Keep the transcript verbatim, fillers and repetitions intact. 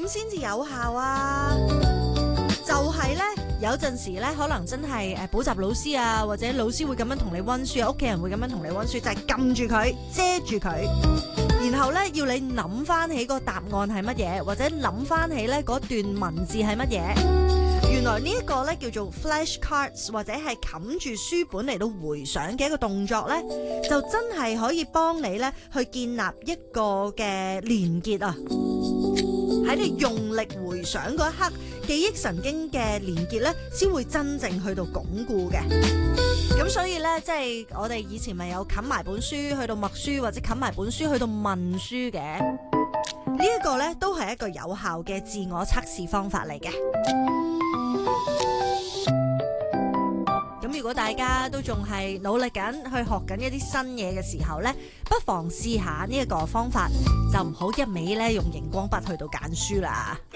點先至有效啊？就係咧，有陣時咧，可能真係誒補習老師啊，或者老師會咁樣同你溫書啊，屋企人會咁樣同你溫書，就係撳住佢，遮住佢，然後咧要你諗翻起個答案係乜嘢，或者諗翻起咧嗰段文字係乜嘢。原來呢一個咧叫做 flashcards 或者係冚住書本嚟到回想嘅一個動作咧，就真係可以幫你咧去建立一個嘅連結啊！喺你用力回想嗰一刻，記憶神經嘅連結咧，先會真正去到鞏固嘅。咁所以咧，即係我哋以前咪有冚埋本書去到默書，或者冚埋本書去到問書嘅。呢一個咧都係一個有效嘅自我測試方法嚟嘅。咁如果大家都仲係努力緊去學緊一啲新嘢嘅時候呢，不妨試下呢一個方法，就唔好一味咧用熒光筆去到揀書啦。